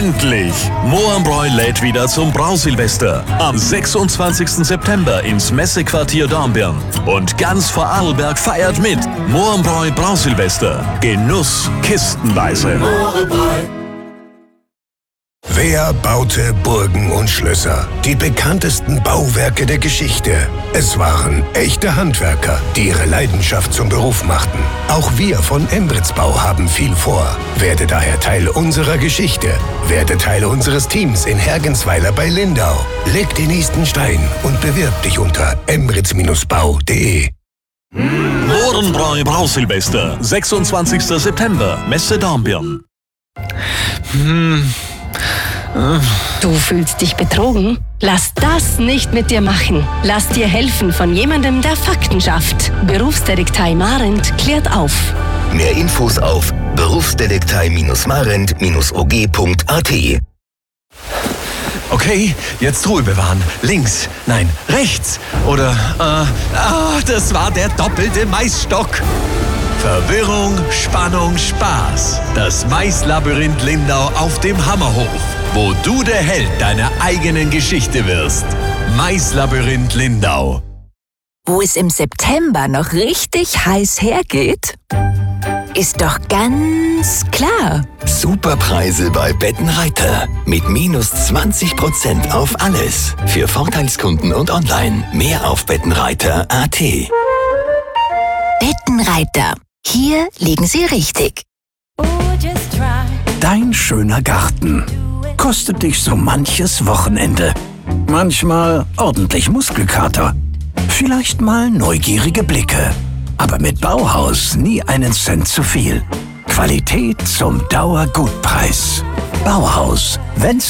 Endlich! Mohrenbräu lädt wieder zum Brausilvester. Am 26. September ins Messequartier Dornbirn. Und ganz Vorarlberg feiert mit. Mohrenbräu Brausilvester. Genuss kistenweise. Wer baute Burgen und Schlösser? Die bekanntesten Bauwerke der Geschichte. Es waren echte Handwerker, die ihre Leidenschaft zum Beruf machten. Auch wir von Embrits Bau haben viel vor. Werde daher Teil unserer Geschichte. Werde Teil unseres Teams in Hergensweiler bei Lindau. Leg den nächsten Stein und bewirb dich unter embrits-bau.de. Mohrenbräu Brausilvester. 26. September. Messe Dornbirn. Du fühlst dich betrogen? Lass das nicht mit dir machen. Lass dir helfen von jemandem, der Fakten schafft. Berufsdetektei Marent klärt auf. Mehr Infos auf berufsdetektei-marent-og.at. Okay, jetzt Ruhe bewahren. Links, nein, rechts. Oder, das war der doppelte Maisstock. Verwirrung, Spannung, Spaß. Das Maislabyrinth Lindau auf dem Hammerhof, wo du der Held deiner eigenen Geschichte wirst. Maislabyrinth Lindau. Wo es im September noch richtig heiß hergeht, ist doch ganz klar. Superpreise bei Bettenreiter. Mit minus 20% auf alles. Für Vorteilskunden und online. Mehr auf bettenreiter.at. Bettenreiter. Hier liegen Sie richtig. Dein schöner Garten kostet dich so manches Wochenende. Manchmal ordentlich Muskelkater. Vielleicht mal neugierige Blicke. Aber mit Bauhaus nie einen Cent zu viel. Qualität zum Dauergutpreis. Bauhaus, wenn's